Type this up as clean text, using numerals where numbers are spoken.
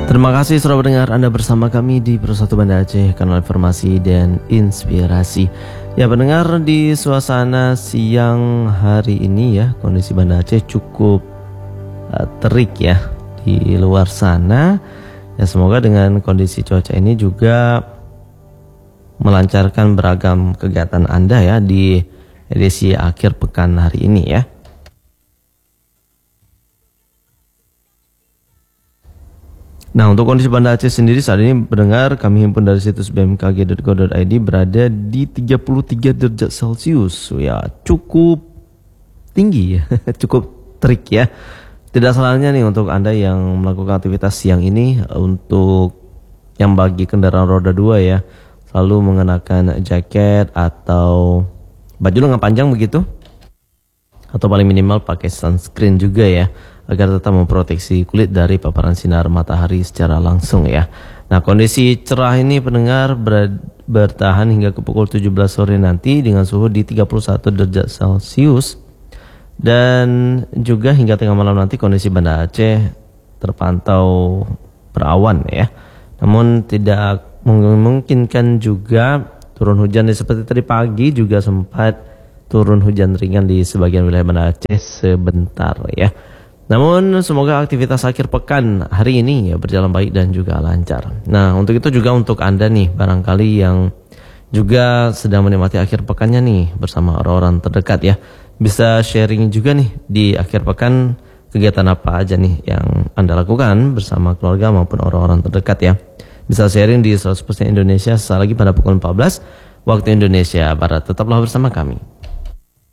Terima kasih sudah mendengar Anda bersama kami di Persatu Banda Aceh, kanal informasi dan inspirasi. Ya pendengar, di suasana siang hari ini ya, kondisi Banda Aceh cukup terik ya di luar sana. Ya semoga dengan kondisi cuaca ini juga melancarkan beragam kegiatan Anda ya di edisi akhir pekan hari ini ya. Nah, untuk kondisi Banda Aceh sendiri saat ini mendengar kami himpun dari situs bmkg.go.id berada di 33 derajat Celcius. Ya, cukup tinggi ya, cukup terik ya. Tidak salahnya nih untuk Anda yang melakukan aktivitas siang ini, untuk yang bagi kendaraan roda 2 ya, selalu mengenakan jaket atau baju lengan panjang begitu. Atau paling minimal pakai sunscreen juga ya, agar tetap memproteksi kulit dari paparan sinar matahari secara langsung ya. Nah, kondisi cerah ini pendengar bertahan hingga ke pukul 17 sore nanti dengan suhu di 31 derajat Celcius. Dan juga hingga tengah malam nanti kondisi Banda Aceh terpantau berawan ya. Namun tidak memungkinkan juga turun hujan seperti tadi pagi, juga sempat turun hujan ringan di sebagian wilayah Banda Aceh sebentar ya. Namun semoga aktivitas akhir pekan hari ini ya berjalan baik dan juga lancar. Nah, untuk itu juga untuk Anda nih barangkali yang juga sedang menikmati akhir pekannya nih bersama orang-orang terdekat ya, bisa sharing juga nih di akhir pekan kegiatan apa aja nih yang Anda lakukan bersama keluarga maupun orang-orang terdekat ya. Bisa sharing di 100% Indonesia sesaat lagi pada pukul 14 waktu Indonesia Barat. Tetaplah bersama kami.